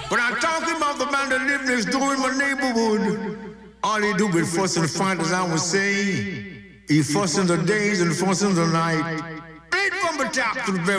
But I'm talking about the man that live next door in my neighborhood. All he do is fuss and fight, as I was saying. He fuss in the days and fuss in the night. Right from the top to the very